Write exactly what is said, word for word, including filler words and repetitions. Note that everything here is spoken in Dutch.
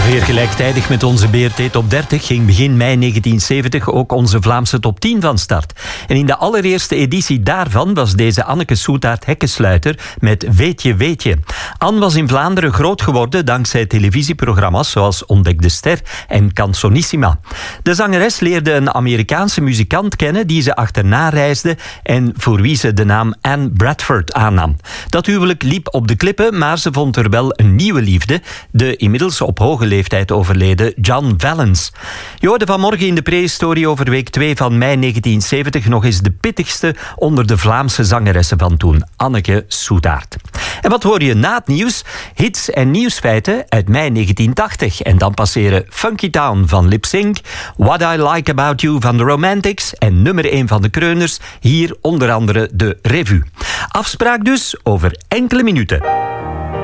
Ongeveer gelijktijdig met onze B R T Top dertig ging begin mei negentien zeventig ook onze Vlaamse Top tien van start. En in de allereerste editie daarvan was deze Anneke Soetaert-Hekkensluiter met Weetje Weetje. Anne was in Vlaanderen groot geworden dankzij televisieprogramma's zoals Ontdek de Ster en Canzonissima. De zangeres leerde een Amerikaanse muzikant kennen die ze achterna reisde en voor wie ze de naam Anne Bradford aannam. Dat huwelijk liep op de klippen, maar ze vond er wel een nieuwe liefde, de inmiddels op hoge leeftijd overleden John Valens. Je hoorde vanmorgen in de prehistorie over week twee van mei negentien zeventig nog eens de pittigste onder de Vlaamse zangeressen van toen, Anneke Soetaert. En wat hoor je na het nieuws? Hits en nieuwsfeiten uit mei negentien tachtig. En dan passeren Funky Town van Lip Sync, What I Like About You van The Romantics en nummer één van de Kreuners, hier onder andere de Revue. Afspraak dus over enkele minuten.